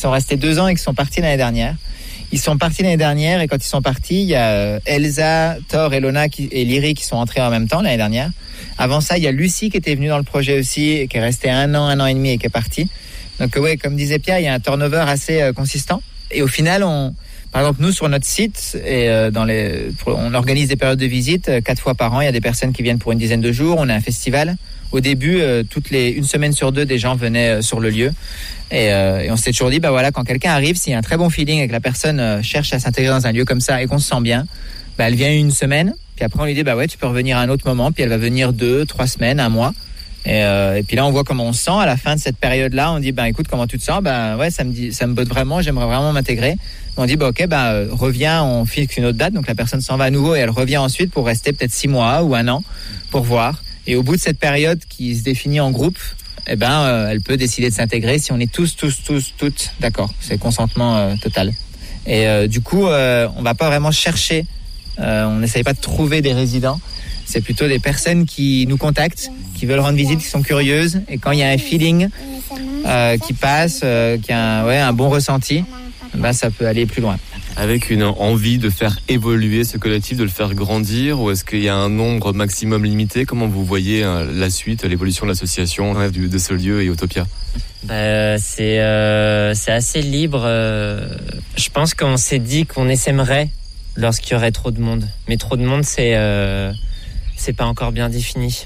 sont restés 2 ans et qui sont partis l'année dernière. Ils sont partis l'année dernière et quand ils sont partis, il y a Elsa, Thor, Elona et Lyri qui sont entrés en même temps l'année dernière. Avant ça, il y a Lucie qui était venue dans le projet aussi et qui est restée 1 an et demi et qui est partie. Donc ouais, comme disait Pierre, il y a un turnover assez consistant. Et au final, par exemple, nous sur notre site, on organise des périodes de visite 4 fois par an. Il y a des personnes qui viennent pour une dizaine de jours. On a un festival. Au début, une semaine sur 2, des gens venaient sur le lieu. Et on s'était toujours dit, quand quelqu'un arrive, s'il y a un très bon feeling et que la personne cherche à s'intégrer dans un lieu comme ça et qu'on se sent bien, elle vient 1 semaine. Puis après, on lui dit, tu peux revenir à un autre moment. Puis elle va venir 2, 3 semaines, 1 mois. Et puis là, on voit comment on se sent. À la fin de cette période-là, on dit, écoute, comment tu te sens? Ça me botte vraiment, j'aimerais vraiment m'intégrer. On dit, reviens, on fixe une autre date. Donc la personne s'en va à nouveau et elle revient ensuite pour rester peut-être 6 mois ou 1 an pour voir. Et au bout de cette période qui se définit en groupe, elle peut décider de s'intégrer si on est toutes d'accord. C'est consentement total. Et du coup, on va pas vraiment chercher, on n'essaye pas de trouver des résidents. C'est plutôt des personnes qui nous contactent, qui veulent rendre visite, qui sont curieuses. Et quand il y a un feeling qui passe, qui a un bon ressenti, ça peut aller plus loin. Avec une envie de faire évoluer ce collectif, de le faire grandir, ou est-ce qu'il y a un nombre maximum limité? Comment vous voyez la suite, l'évolution de l'association, de ce lieu et Utopia? C'est assez libre. Je pense qu'on s'est dit qu'on essaimerait lorsqu'il y aurait trop de monde. Mais trop de monde, c'est pas encore bien défini.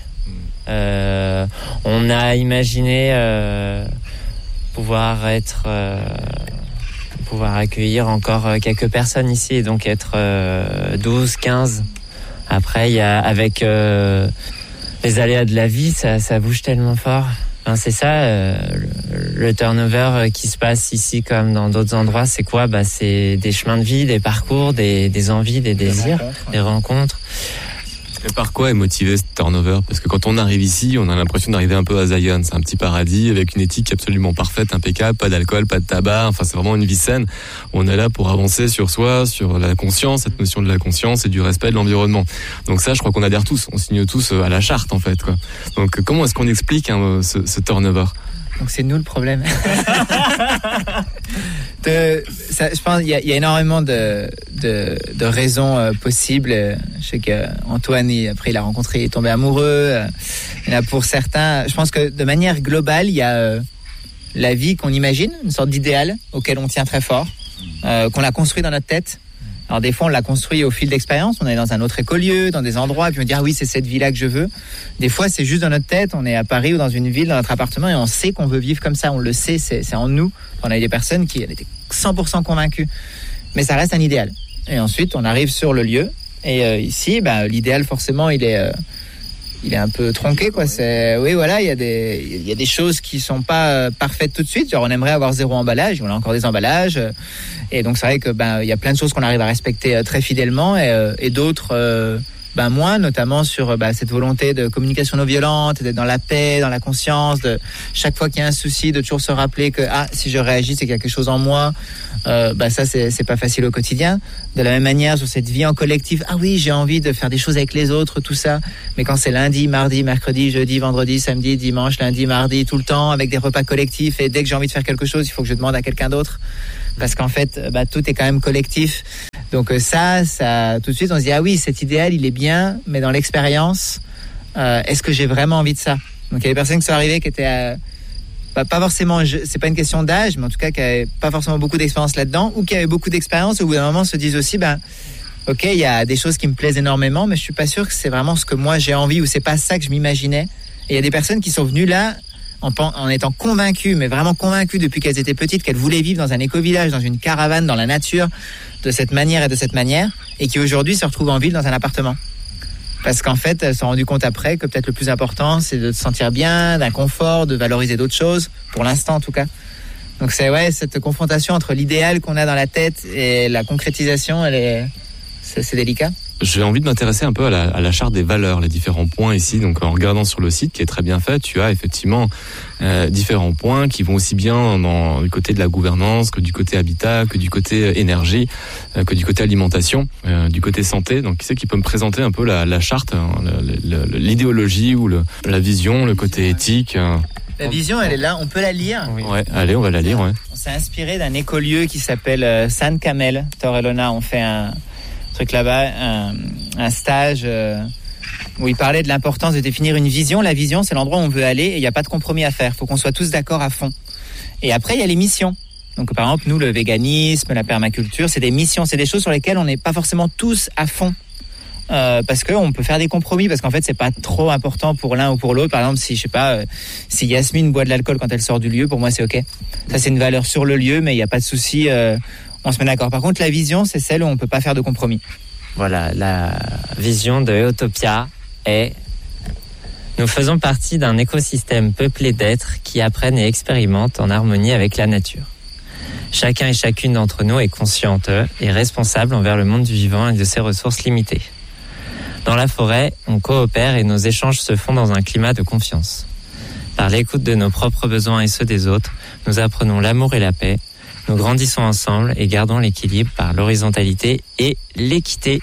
On a imaginé pouvoir accueillir encore quelques personnes ici et donc être 12, 15. Après, il y a avec les aléas de la vie, ça bouge tellement fort. C'est ça, le turnover qui se passe ici comme dans d'autres endroits, c'est quoi? C'est des chemins de vie, des parcours, des envies, des désirs, des rencontres. Et par quoi est motivé ce turnover? Parce que quand on arrive ici, on a l'impression d'arriver un peu à Zion. C'est un petit paradis avec une éthique absolument parfaite, impeccable, pas d'alcool, pas de tabac. Enfin, c'est vraiment une vie saine. On est là pour avancer sur soi, sur la conscience, cette notion de la conscience et du respect de l'environnement. Donc ça, je crois qu'on adhère tous. On signe tous à la charte, en fait, quoi. Donc, comment est-ce qu'on explique ce turnover? Donc c'est nous le problème. Je pense qu'il y a énormément de raisons possibles. Je sais qu'Antoine, après il a rencontré, il est tombé amoureux. Il y en a pour certains. Je pense que de manière globale, il y a la vie qu'on imagine, une sorte d'idéal auquel on tient très fort, qu'on a construit dans notre tête. Alors des fois on l'a construit au fil d'expérience, on est dans un autre écolieu, dans des endroits, puis on dit oui c'est cette vie-là que je veux. Des fois c'est juste dans notre tête, on est à Paris ou dans une ville, dans notre appartement et on sait qu'on veut vivre comme ça, on le sait, c'est en nous. On a des personnes qui étaient 100% convaincues, mais ça reste un idéal. Et ensuite on arrive sur le lieu et ici l'idéal forcément il est un peu tronqué quoi. Il y a des choses qui sont pas parfaites tout de suite. Genre on aimerait avoir 0 emballage, on a encore des emballages. Et donc c'est vrai que il y a plein de choses qu'on arrive à respecter très fidèlement et d'autres moins, notamment sur cette volonté de communication non violente, d'être dans la paix, dans la conscience, de chaque fois qu'il y a un souci, de toujours se rappeler que si je réagis, c'est quelque chose en moi. Ça c'est pas facile au quotidien. De la même manière sur cette vie en collectif, oui j'ai envie de faire des choses avec les autres, tout ça, mais quand c'est lundi, mardi, mercredi, jeudi, vendredi, samedi, dimanche, lundi, mardi, tout le temps avec des repas collectifs, et dès que j'ai envie de faire quelque chose, il faut que je demande à quelqu'un d'autre parce qu'en fait tout est quand même collectif. Donc ça tout de suite on se dit oui cet idéal il est bien, mais dans l'expérience est-ce que j'ai vraiment envie de ça? Donc il y a des personnes qui sont arrivées qui étaient pas forcément, c'est pas une question d'âge, mais en tout cas qui n'avaient pas forcément beaucoup d'expérience là-dedans, ou qui avaient beaucoup d'expérience, au bout d'un moment se disent aussi ok il y a des choses qui me plaisent énormément, mais je suis pas sûr que c'est vraiment ce que moi j'ai envie, ou c'est pas ça que je m'imaginais. Et il y a des personnes qui sont venues là en étant convaincues, mais vraiment convaincues depuis qu'elles étaient petites, qu'elles voulaient vivre dans un éco-village, dans une caravane, dans la nature, de cette manière et de cette manière, et qui aujourd'hui se retrouvent en ville dans un appartement. Parce qu'en fait, elles se sont rendues compte après que peut-être le plus important, c'est de se sentir bien, d'un confort, de valoriser d'autres choses, pour l'instant en tout cas. Donc c'est cette confrontation entre l'idéal qu'on a dans la tête et la concrétisation, c'est délicat. J'ai envie de m'intéresser un peu à la charte des valeurs, les différents points ici. Donc en regardant sur le site qui est très bien fait, tu as effectivement différents points qui vont aussi bien du côté de la gouvernance que du côté habitat, que du côté énergie, que du côté alimentation, du côté santé. Donc qui c'est qui peut me présenter un peu la charte, l'idéologie ou la vision, le côté éthique? La vision, elle est là, on peut la lire. Oui. Ouais, allez, on va la lire. Ouais. s'est inspiré d'un écolieu qui s'appelle San Camel. Torellona ont fait un truc là-bas, un stage où il parlait de l'importance de définir une vision. La vision, c'est l'endroit où on veut aller et il n'y a pas de compromis à faire. Il faut qu'on soit tous d'accord à fond. Et après, il y a les missions. Donc, par exemple, nous, le véganisme, la permaculture, c'est des missions, c'est des choses sur lesquelles on n'est pas forcément tous à fond. Parce qu'on peut faire des compromis, parce qu'en fait, c'est pas trop important pour l'un ou pour l'autre. Par exemple, si, je sais pas, si Yasmine boit de l'alcool quand elle sort du lieu, pour moi, c'est OK. Ça, c'est une valeur sur le lieu, mais il n'y a pas de souci. On se met d'accord. Par contre, la vision, c'est celle où on peut pas faire de compromis. Voilà, la vision de Eutopia est: nous faisons partie d'un écosystème peuplé d'êtres qui apprennent et expérimentent en harmonie avec la nature. Chacun et chacune d'entre nous est consciente et responsable envers le monde du vivant et de ses ressources limitées. Dans la forêt, on coopère et nos échanges se font dans un climat de confiance. Par l'écoute de nos propres besoins et ceux des autres, nous apprenons l'amour et la paix. Nous grandissons ensemble et gardons l'équilibre par l'horizontalité et l'équité.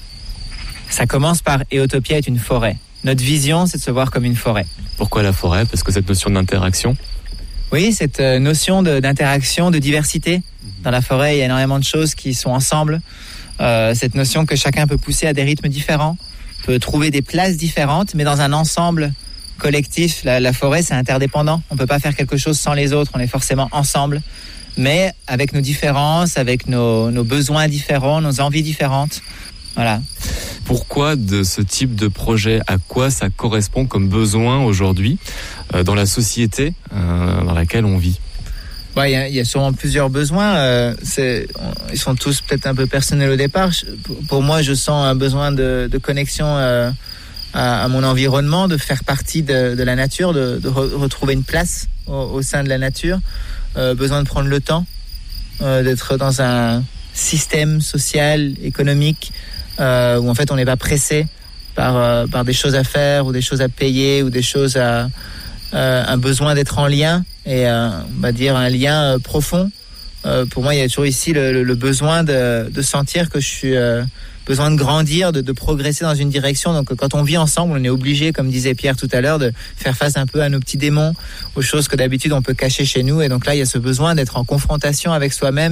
Ça commence par Eutopia est une forêt. Notre vision, c'est de se voir comme une forêt. Pourquoi la forêt ? Parce que cette notion d'interaction. Oui, cette notion d'interaction, de diversité. Dans la forêt, il y a énormément de choses qui sont ensemble. Cette notion que chacun peut pousser à des rythmes différents, peut trouver des places différentes, mais dans un ensemble collectif. La forêt, c'est interdépendant. On ne peut pas faire quelque chose sans les autres. On est forcément ensemble. Mais avec nos différences, avec nos besoins différents, nos envies différentes. Voilà. Pourquoi de ce type de projet ? À quoi ça correspond comme besoin aujourd'hui dans la société dans laquelle on vit ? Il y a sûrement plusieurs besoins. Ils sont tous peut-être un peu personnels au départ. Pour moi, je sens un besoin de connexion à mon environnement, de faire partie de la nature, de retrouver une place au sein de la nature. Besoin de prendre le temps, d'être dans un système social, économique, où en fait on n'est pas pressé par des choses à faire ou des choses à payer ou des choses un besoin d'être en lien et on va dire un lien profond. Pour moi, il y a toujours ici le besoin de sentir que je suis besoin de grandir, de progresser dans une direction. Donc quand on vit ensemble, on est obligé, comme disait Pierre tout à l'heure, de faire face un peu à nos petits démons, aux choses que d'habitude on peut cacher chez nous. Et donc là, il y a ce besoin d'être en confrontation avec soi-même.